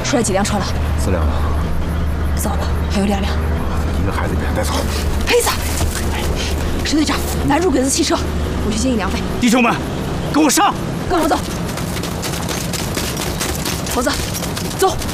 出来几辆车了 ？4辆了。 糟了，还有2辆。 一个孩子给他带走。 黑子，石队长，拦住鬼子汽车，我去接应梁飞。 弟兄们，跟我上！ 跟我走。猴子，走。